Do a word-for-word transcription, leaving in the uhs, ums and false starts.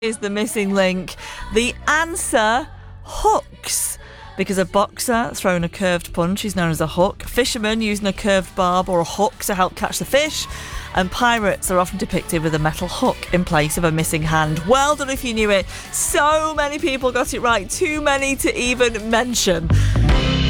Is the missing link. The answer, hooks. Because a boxer throwing a curved punch is known as a hook. Fishermen using a curved barb or a hook to help catch the fish. And pirates are often depicted with a metal hook in place of a missing hand. Well done if you knew it. So many people got it right. Too many to even mention.